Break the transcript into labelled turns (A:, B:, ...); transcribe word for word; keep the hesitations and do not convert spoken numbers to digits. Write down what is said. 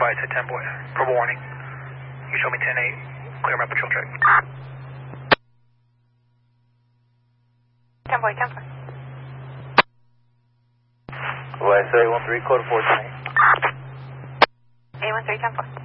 A: flights at ten boy. Purple warning. You show me ten eight. Clear my patrol check.
B: ten boy, ten boy.
C: West eight one three, code four ten eight.
B: eight one three, ten four.